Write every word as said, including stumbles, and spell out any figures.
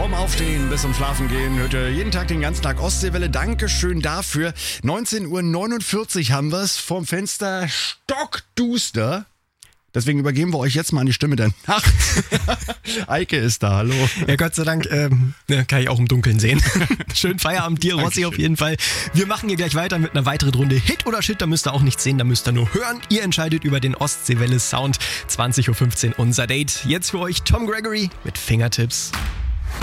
Vom Aufstehen bis zum Schlafen gehen hört ihr jeden Tag den ganzen Tag Ostseewelle. Dankeschön dafür. neunzehn Uhr neunundvierzig haben wir es, vorm Fenster stockduster. Deswegen übergeben wir euch jetzt mal an die Stimme der Nacht. Eike ist da, hallo. Ja, Gott sei Dank ähm, kann ich auch im Dunkeln sehen. Schönen Feierabend dir, Rossi, auf jeden Fall. Wir machen hier gleich weiter mit einer weiteren Runde Hit oder Shit. Da müsst ihr auch nichts sehen, da müsst ihr nur hören. Ihr entscheidet über den Ostseewelle Sound. zwanzig Uhr fünfzehn unser Date. Jetzt für euch Tom Gregory mit Fingertips.